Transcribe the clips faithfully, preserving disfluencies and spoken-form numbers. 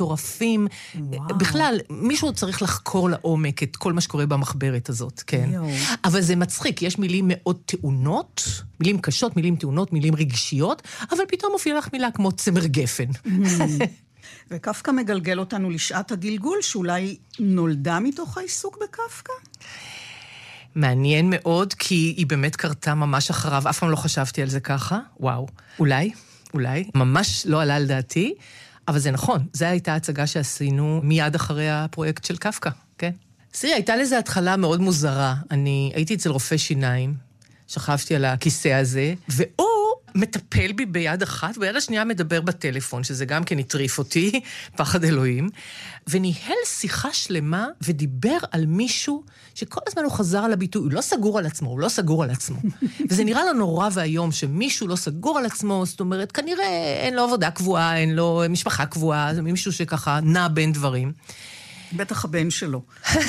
מטורפים. וואו. בכלל, מישהו צריך לחקור לעומק את כל מה שקורה במחברת הזאת, כן. יו. אבל זה מצחיק, יש מילים מאוד טעונות, מילים קשות, מילים טעונות, מילים רגשיות, אבל פתאום מופיע לך מילה כמו צמר גפן. וקפקא מגלגל אותנו לשעת הגלגול, שאולי נולדה מתוך העיסוק בקפקא? מעניין מאוד, כי היא באמת קרתה ממש אחריו, אף פעם לא חשבתי על זה ככה, וואו, אולי, אולי, ממש לא עלה על דעתי, אבל זה נכון, זו הייתה הצגה שעשינו מיד אחרי הפרויקט של קפקא, כן? סירי, הייתה לזה התחלה מאוד מוזרה, אני הייתי אצל רופא שיניים, שכבתי על הכיסא הזה, והוא מטפל בי ביד אחת, ביד השנייה מדבר בטלפון, שזה גם כן הטריף אותי, פחד אלוהים, וניהל שיחה שלמה, ודיבר על מישהו, שכל הזמן הוא חזר על הביטוי, הוא לא סגור על עצמו, הוא לא סגור על עצמו. וזה נראה לו נורא והיום, שמישהו לא סגור על עצמו, זאת אומרת, כנראה אין לו עבודה קבועה, אין לו משפחה קבועה, זה מישהו שככה נע בין דברים. בטח הבן שלו.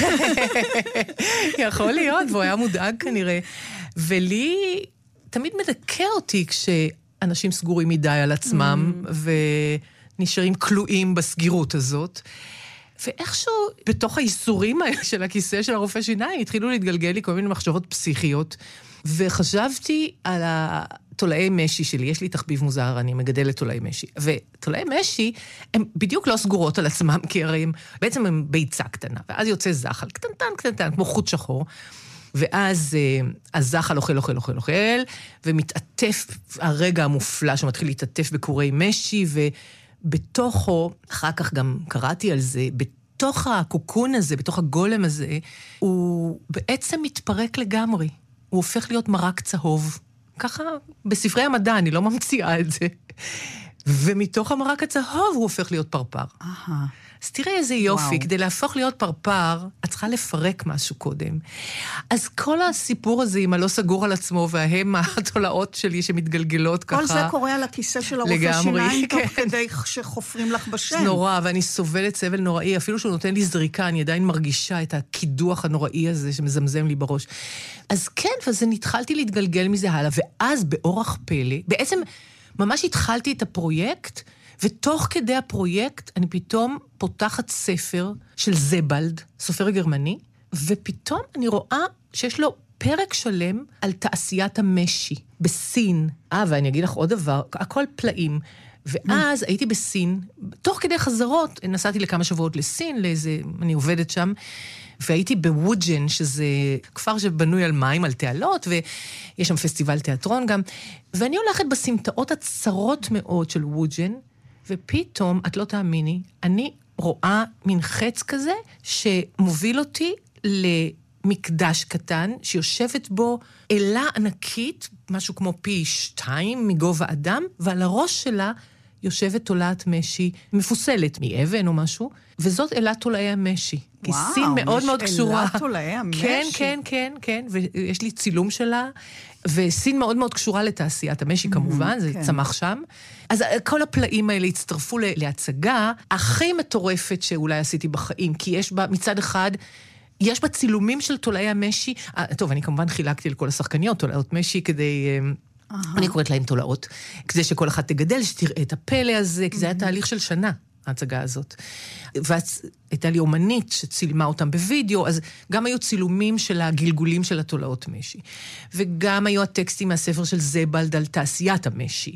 יכול להיות, והוא היה מודאג כנראה. ולי תמיד מדכא אותי כשאנשים סגורים מדי על עצמם, ונשארים כלואים בסגירות הזאת. ואיכשהו, בתוך האיסורים האלה של הכיסא של הרופא שיניים, התחילו להתגלגל לי כל מיני מחשבות פסיכיות, וחשבתי על התולעי משי שלי, יש לי תחביב מוזר, אני מגדלת תולעי משי, ותולעי משי, הם בדיוק לא סגורות על עצמם, כי הרי הם, בעצם הם ביצה קטנה, ואז יוצא זחל, קטנטן, קטנטן, כמו חוט שחור, ואז הזחל אוכל, אוכל, אוכל, אוכל, ומתעטף הרגע המופלא שמתחיל להתעטף בקורי משי, ובתוכו, אחר כך גם קראתי על זה, בתוך הקוקון הזה, בתוך הגולם הזה, הוא בעצם מתפרק לגמרי. הוא הופך להיות מרק צהוב. ככה, בספרי המדע, אני לא ממציאה את זה. ומתוך המרק הצהוב הוא הופך להיות פרפר. אהה. אז תראה איזה יופי, וואו. כדי להפוך להיות פרפר, את צריכה לפרק משהו קודם. אז כל הסיפור הזה, עם הלא סגור על עצמו, וההם התולעות שלי שמתגלגלות ככה. כל זה קורה על הכיסא של הרופא שיניים, תוך כדי שחופרים לך בשם. זה נורא, ואני סובלת סבל נוראי, אפילו שהוא נותן לי זריקה, אני עדיין מרגישה את הקידוח הנוראי הזה, שמזמזם לי בראש. אז כן, וזה נתחלתי להתגלגל מזה הלאה, ואז באורח פלא, בעצם ממש התחלתי את הפרויקט, ותוך כדי הפרויקט אני פתאום פותחת ספר של זבלד, סופר גרמני, ופתאום אני רואה שיש לו פרק שלם על תעשיית המשי, בסין. אה, ואני אגיד לך עוד דבר, הכל פלאים. ואז הייתי בסין, תוך כדי חזרות, נסעתי לכמה שבועות לסין, לאיזה, אני עובדת שם, והייתי בווג'ן, שזה כפר שבנוי על מים, על תעלות, ויש שם פסטיבל תיאטרון גם, ואני הולכת בסמטאות הצרות מאוד של ווג'ן, ופתאום, את לא תאמיני, אני רואה מין חץ כזה, שמוביל אותי למקדש קטן, שיושבת בו אלה ענקית, משהו כמו פי שתיים מגובה אדם, ועל הראש שלה יושבת תולעת משי, מפוסלת מאבן או משהו, וזאת אלה תולעי המשי. כי סין מאוד מאוד קשורה. אלה תולעי המשי. כן, כן, כן, כן, ויש לי צילום שלה, וסין מאוד מאוד קשורה לתעשיית המשי כמובן, זה צמח שם. אז כל הפלאים האלה הצטרפו להצגה הכי מטורפת שאולי עשיתי בחיים, כי יש בה מצד אחד, יש בה צילומים של תולעי המשי, טוב, אני כמובן חילקתי לכל השחקניות, תולעות משי כדי, אני קוראת להן תולעות, כדי שכל אחד תגדל, שתראה את הפלא הזה, כי זה היה תהליך של שנה. ההצגה הזאת. והייתה לי אומנית שצילמה אותם בווידאו, אז גם היו צילומים של הגלגולים של התולעות משי. וגם היו הטקסטים מהספר של זבלד על תעשיית המשי.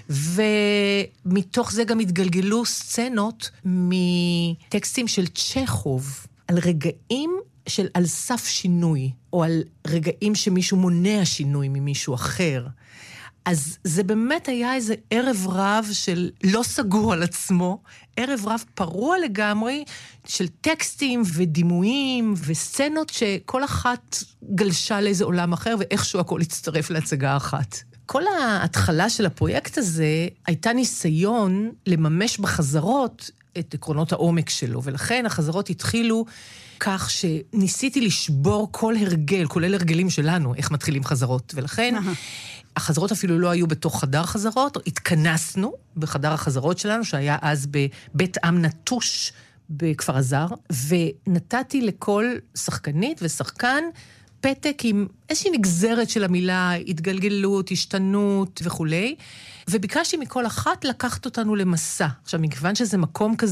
ומתוך זה גם התגלגלו סצנות מטקסטים של צ'כוב, על רגעים של על סף שינוי, או על רגעים שמישהו מונע שינוי ממישהו אחר. אז זה באמת היה איזה ערב רב של לא סגור על עצמו, ערב רב פרוע לגמרי של טקסטים ודימויים וסצנות שכל אחת גלשה לאיזה עולם אחר, ואיכשהו הכל הצטרף להצגה אחת. כל ההתחלה של הפרויקט הזה הייתה ניסיון לממש בחזרות את עקרונות העומק שלו, ולכן החזרות התחילו כך שניסיתי לשבור כל הרגל, כולל הרגלים שלנו, איך מתחילים חזרות, ולכן החזרות אפילו לא היו בתוך חדר חזרות, התכנסנו בחדר החזרות שלנו, שהיה אז בבית עם נטוש בכפר עזר, ונתתי לכל שחקנית ושחקן פתק עם איזושהי נגזרת של המילה, התגלגלות, השתנות וכו'. וביקשתי מכל אחת לקחת אותנו למסע. עכשיו, מכיוון שזה מקום כזה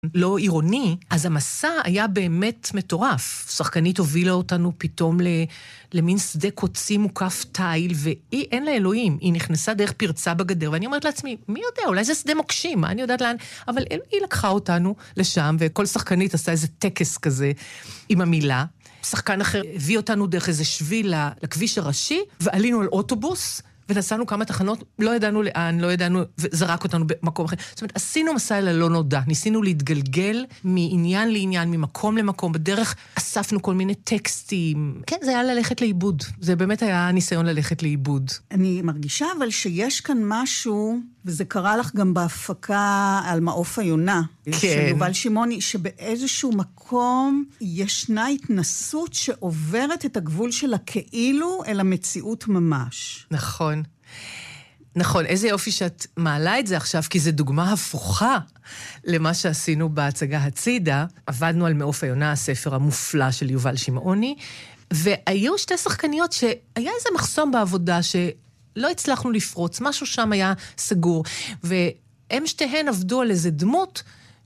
לא עירוני, אז המסע היה באמת מטורף. שחקנית הובילה אותנו פתאום ל... למין שדה קוצי מוקף תיל, והיא אין לה אלוהים. היא נכנסה דרך פרצה בגדר, ואני אומרת לעצמי, מי יודע, אולי זה שדה מוקשים, מה אני יודעת לאן? אבל היא לקחה אותנו לשם, וכל שחקנית עשה איזה טקס כזה עם המילה. שחקן אחר הביא אותנו דרך איזה שביל לכביש הראשי, ועלינו על אוטובוס, ונסענו כמה תחנות, לא ידענו לאן, לא ידענו, וזרק אותנו במקום אחר. זאת אומרת, עשינו מסע אל הלא נודע, ניסינו להתגלגל מעניין לעניין, ממקום למקום, בדרך אספנו כל מיני טקסטים. כן, זה היה ללכת לאיבוד. זה באמת היה ניסיון ללכת לאיבוד. אני מרגישה אבל שיש כאן משהו, וזה קרה לך גם בהפקה על מעוף היונה, כן. של יובל שמעוני, שבאיזשהו מקום ישנה התנסות שעוברת את הגבול של הכאילו אל המציאות ממש. נכון. נכון, איזה יופי שאת מעלה את זה עכשיו, כי זו דוגמה הפוכה למה שעשינו בהצגה הצידה. עבדנו על מעוף היונה, הספר המופלא של יובל שמעוני, והיו שתי שחקניות שהיה איזה מחסום בעבודה ש... לא הצלחנו לפרוץ, משהו שם היה סגור, והם שתיהן עבדו על איזה דמות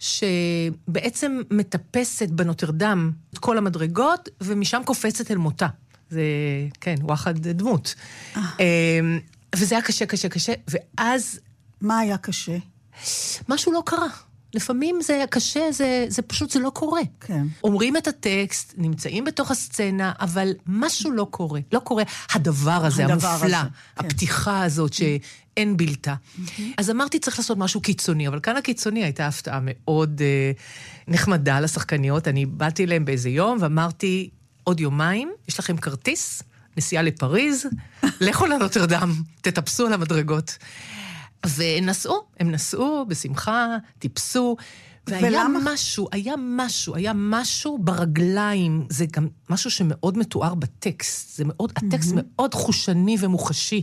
שבעצם מטפסת בנוטרדם את כל המדרגות, ומשם קופצת אל מותה. זה, כן, וואחד דמות. וזה היה קשה, קשה, קשה, ואז... מה היה קשה? משהו לא קרה. לפעמים זה היה קשה, זה, זה פשוט, זה לא קורה. כן. אומרים את הטקסט, נמצאים בתוך הסצנה, אבל משהו לא קורה. לא קורה הדבר הזה, הדבר המופלא, הזה, הפתיחה הזאת שאין בלתה. אז אמרתי, צריך לעשות משהו קיצוני, אבל כאן הקיצוני הייתה הפתעה מאוד אה, נחמדה לשחקניות. אני באתי אליהם באיזה יום ואמרתי, עוד יומיים, יש לכם כרטיס, נסיעה לפריז, לכו לנוטרדם, תטפסו על המדרגות. ונסעו, הם נסעו בשמחה, טיפסו, והיה ולמה? משהו, היה משהו, היה משהו ברגליים, זה גם משהו שמאוד מתואר בטקסט, זה מאוד, הטקסט mm-hmm. מאוד חושני ומוחשי,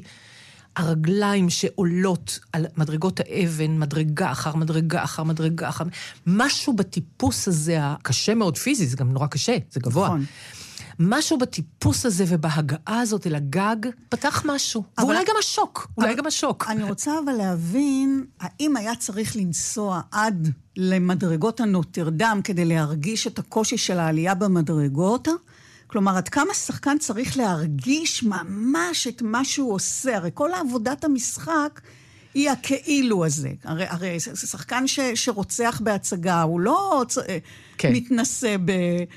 הרגליים שעולות על מדרגות האבן, מדרגה אחר מדרגה אחר מדרגה אחר, משהו בטיפוס הזה, הקשה מאוד פיזי, זה גם נורא קשה, זה גבוה. נכון. משהו בטיפוס הזה ובהגעה הזאת אל הגג, פתח משהו. אבל... ואולי גם השוק, אולי אבל... גם השוק. אני רוצה אבל להבין, האם היה צריך לנסוע עד למדרגות הנוטרדם כדי להרגיש את הקושי של העלייה במדרגות? כלומר, עד כמה שחקן צריך להרגיש ממש את מה שהוא עושה? הרי כל עבודת המשחק היא הכאילו הזה. הרי, הרי שחקן ש, שרוצח בהצגה, הוא לא כן. מתנסה ב...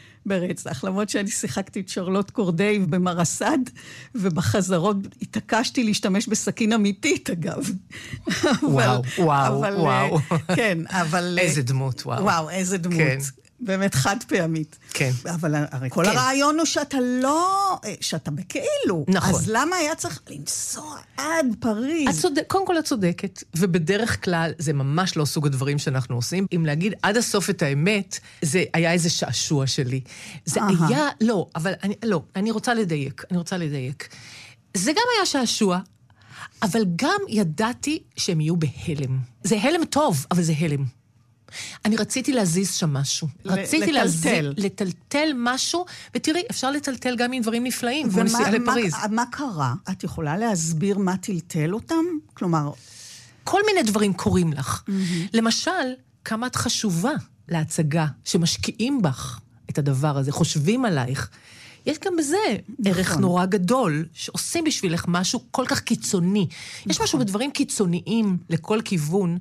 ברצח, למרות שאני שיחקתי את שרלוט קורדיי במרסד, ובחזרות התעקשתי להשתמש בסכין אמיתית, אגב. וואו, וואו, וואו. כן, אבל... איזה דמות, וואו. וואו, איזה דמות. כן. באמת חד פעמית. כן. אבל הרי כל הרעיון הוא שאתה לא, שאתה בכאילו. נכון. אז למה היה צריך לנסוע עד פריז? קודם כל את צודקת, ובדרך כלל זה ממש לא סוג הדברים שאנחנו עושים. אם להגיד עד הסוף את האמת, זה היה איזה שעשוע שלי. זה היה, לא, אבל אני, לא, אני רוצה לדייק, אני רוצה לדייק. זה גם היה שעשוע, אבל גם ידעתי שהם יהיו בהלם. זה הלם טוב, אבל זה הלם. אני רציתי להזיז שם משהו. רציתי להזיז, לטלטל משהו, ותראי, אפשר לטלטל גם עם דברים נפלאים, כמו נסיעה לפריז. מה קרה? את יכולה להסביר מה טלטל אותם? כלומר... כל מיני דברים קורים לך. למשל, כמה את חשובה להצגה, שמשקיעים בך את הדבר הזה, חושבים עלייך. יש גם בזה ערך נורא גדול, שעושים בשבילך משהו כל כך קיצוני. יש משהו בדברים קיצוניים לכל כיוון,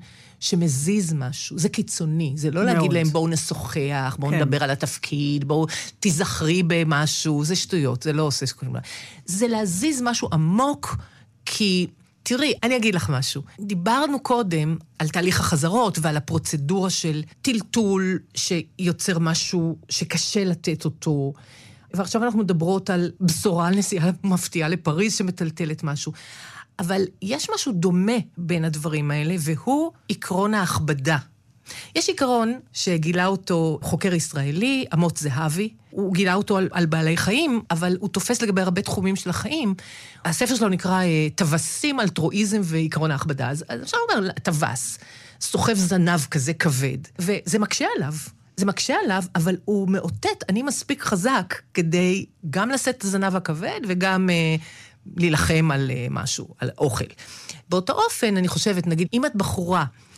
שמזיז משהו. זה קיצוני. זה לא להגיד להם, בואו נשוחח, בואו נדבר על התפקיד, בואו תזכרי במשהו. זה שטויות, זה לא עושה שכולם. זה להזיז משהו עמוק, כי... תראי, אני אגיד לך משהו. דיברנו קודם על תהליך החזרות ועל הפרוצדורה של טלטול שיוצר משהו שקשה לתת אותו. ועכשיו אנחנו מדברות על בשורה על נסיעה מפתיעה לפריז שמטלטלת משהו. אבל יש משהו דומה בין הדברים האלה, והוא עקרון ההכבדה. יש עיקרון שגילה אותו חוקר ישראלי, אמוץ זהבי, הוא גילה אותו על, על בעלי חיים, אבל הוא תופס לגבי הרבה תחומים של החיים. הספר שלו נקרא טווסים, אלטרואיזם ועקרון ההכבדה. אז אפשר לומר, טווס, סוחב זנב כזה כבד, וזה מקשה עליו. זה מקשה עליו, אבל הוא מאותת, אני מספיק חזק כדי גם לשאת את הזנב הכבד וגם אה, להילחם על אה, משהו, על אוכל. באותו אופן, אני חושבת, נגיד, אם את בחורה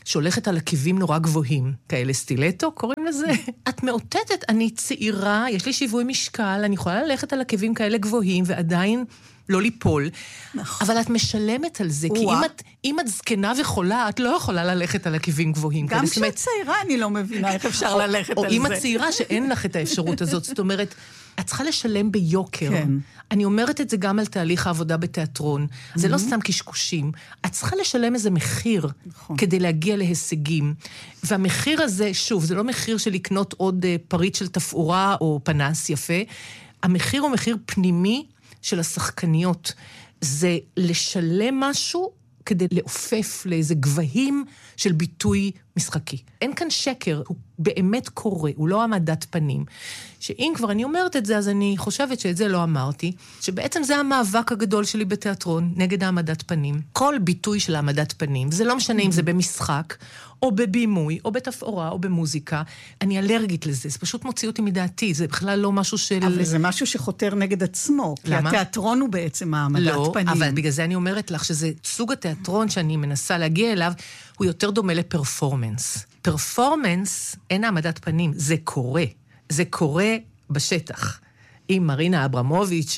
שהולכת על עקבים נורא גבוהים, כאלה סטילטו, קוראים לזה. את מאותתת, אני צעירה, יש לי שיווי משקל, אני יכולה ללכת על עקבים כאלה גבוהים, ועדיין לא ליפול, נכון. אבל את משלמת על זה, כי אם את, אם את זקנה וחולה, את לא יכולה ללכת על עקבים גבוהים. גם כשאת צעירה אני לא מבינה איך אפשר ללכת או על זה. או אם את צעירה שאין לך את האפשרות הזאת, זאת אומרת, את צריכה לשלם ביוקר. כן. אני אומרת את זה גם על תהליך העבודה בתיאטרון. זה לא סתם קשקושים. את צריכה לשלם איזה מחיר נכון. כדי להגיע להישגים. והמחיר הזה, שוב, זה לא מחיר של לקנות עוד פריט של תפאורה או פנס יפה. המחיר הוא מחיר פנימי של השחקניות. זה לשלם משהו כדי לעופף לאיזה גבהים של ביטוי משחקי. אין כאן שקר, הוא באמת קורה, הוא לא העמדת פנים. שאם כבר אני אומרת את זה, אז אני חושבת שאת זה לא אמרתי, שבעצם זה המאבק הגדול שלי בתיאטרון, נגד העמדת פנים. כל ביטוי של העמדת פנים, זה לא משנה אם זה במשחק, או בבימוי, או בתפאורה, או במוזיקה, אני אלרגית לזה, זה פשוט מוציא אותי מדעתי, זה בכלל לא משהו של... אבל זה משהו שחותר נגד עצמו, כי למה? התיאטרון הוא בעצם העמדת לא, פנים. לא, אבל בגלל זה אני אומרת לך שזה סוג התיאטרון שאני מנסה להגיע אליו, הוא יותר דומה לפרפורמנס. פרפורמנס אין העמדת פנים, זה קורה. זה קורה בשטח. אם מרינה אברמוביץ'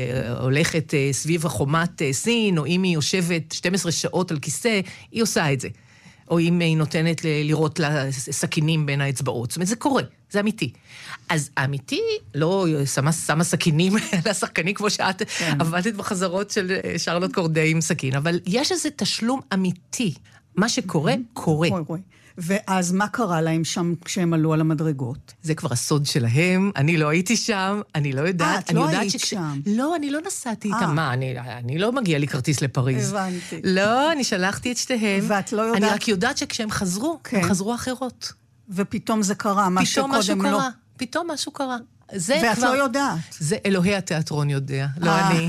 הולכת סביב החומת סין, או אם היא יושבת שתים עשרה שעות על כיסא, היא עושה את זה. או אם היא נותנת לראות לה סכינים בין האצבעות. זאת אומרת, זה קורה, זה אמיתי. אז האמיתי, לא שמה, שמה סכינים לשחקנים, כמו שאת כן. עבדת בחזרות של שרלוט קורדיי עם סכין, אבל יש איזה תשלום אמיתי. מה שקורה, קורה. רואי, רואי. ואז מה קרה להם שם כשהם עלו על המדרגות? זה כבר הסוד שלהם, אני לא הייתי שם, אני לא יודעת. אה, את לא היית שכש... שם. לא, אני לא נסעתי איתם. מה, אני, אני לא מגיע לי כרטיס לפריז. הבנתי. לא, אני שלחתי את שתיהם. ואת לא יודעת... אני רק יודעת שכשהם חזרו, כן. הם חזרו אחרות. ופתאום זה קרה, מה שקודם משהו לא... קרה, פתאום משהו קרה. זה ואת כבר... לא יודעת. זה אלוהי התיאטרון יודע, לא אני.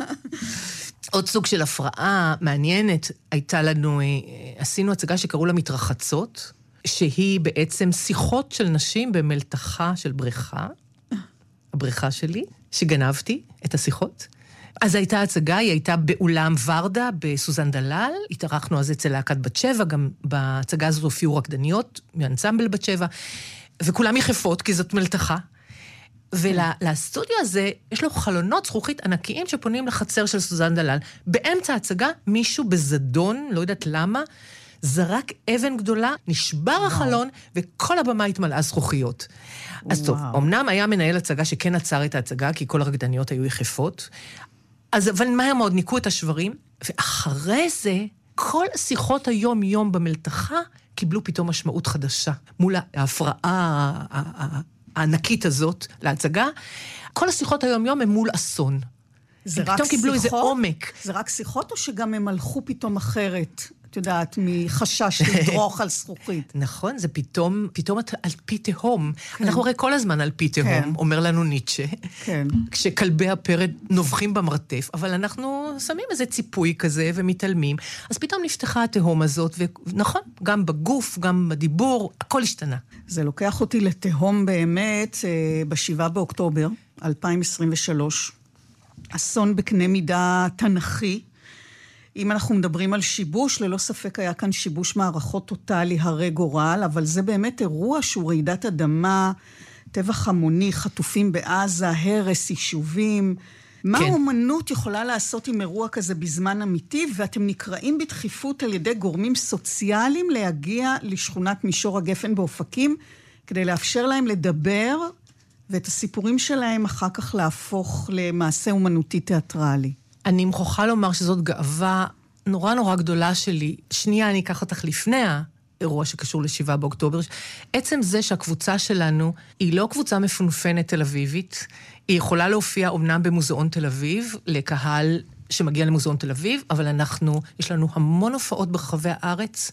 עוד סוג של הפרעה מעניינת הייתה לנו, עשינו הצגה שקראו לה מתרחצות, שהיא בעצם שיחות של נשים במלתחה של בריכה, הבריכה שלי, שגנבתי את השיחות. אז הייתה הצגה, היא הייתה באולם ורדה בסוזן דלל, התארחנו אז אצל להקת בת שבע, גם בהצגה הזאת הופיעו רקדניות מאנסמבל בת שבע, וכולם יחפות כי זאת מלתחה. ולסטודיו הזה יש לו חלונות זכוכית ענקיים שפונים לחצר של סוזן דלל. באמצע ההצגה מישהו בזדון, לא יודעת למה, זרק אבן גדולה, נשבר החלון, וכל הבמה התמלאה זכוכיות. אז טוב, אמנם היה מנהל הצגה שכן עצר את ההצגה, כי כל הרקדניות היו יחפות, אז אבל מהר מאוד ניקו את השברים, ואחרי זה, כל שיחות היום-יום במלתחה, קיבלו פתאום משמעות חדשה. מול ההפרעה הענקית הזאת להצגה, כל השיחות היום-יום הם מול אסון. זה רק פתאום שיחות? קיבלו איזה עומק. זה רק שיחות או שגם הם הלכו פתאום אחרת? את יודעת, מחשש לדרוך על זכוכית. נכון, זה פתאום, פתאום על פי תהום. כן. אנחנו הרי כל הזמן על פי תהום, כן. אומר לנו ניטשה. כן. כשכלבי הפרד נובחים במרתף, אבל אנחנו שמים איזה ציפוי כזה ומתעלמים. אז פתאום נפתחה התהום הזאת, ונכון, גם בגוף, גם בדיבור, הכל השתנה. זה לוקח אותי לתהום באמת בשבעה באוקטובר, אלפיים עשרים ושלוש. אסון בקנה מידה תנכי. אם אנחנו מדברים על שיבוש, ללא ספק היה כאן שיבוש מערכות טוטלי הרי גורל, אבל זה באמת אירוע שהוא רעידת אדמה, טבח המוני, חטופים בעזה, הרס, יישובים. מה האומנות יכולה לעשות עם אירוע כזה בזמן אמיתי, ואתם נקראים בדחיפות על ידי גורמים סוציאליים להגיע לשכונת מישור הגפן באופקים, כדי לאפשר להם לדבר, ואת הסיפורים שלהם אחר כך להפוך למעשה אומנותי תיאטרלי. אני מוכרחה לומר שזאת גאווה נורא נורא גדולה שלי. שנייה, אני אקח אותך לפני האירוע שקשור לשבעה באוקטובר. עצם זה שהקבוצה שלנו היא לא קבוצה מפונפנת תל אביבית, היא יכולה להופיע אומנם במוזיאון תל אביב, לקהל שמגיע למוזיאון תל אביב, אבל אנחנו, יש לנו המון הופעות ברחבי הארץ,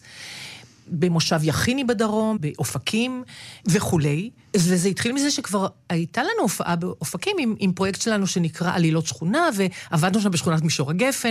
במושב יחיני בדרום, באופקים וכולי. וזה התחיל מזה שכבר הייתה לנו הופעה באופקים עם, עם פרויקט שלנו שנקרא עלילות שכונה, ועבדנו שם בשכונת מישור הגפן,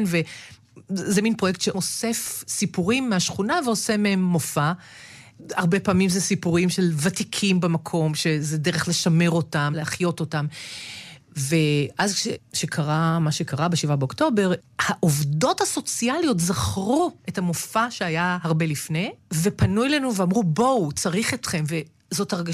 וזה מין פרויקט שאוסף סיפורים מהשכונה ועושה מהם מופע. הרבה פעמים זה סיפורים של ותיקים במקום, שזה דרך לשמר אותם, להחיות אותם. ואז ש, שקרה מה שקרה בשבעה באוקטובר, העובדות הסוציאליות זכרו את המופע שהיה הרבה לפני, ופנו אלינו ואמרו, בואו, צריך אתכם, וזאת הרגשה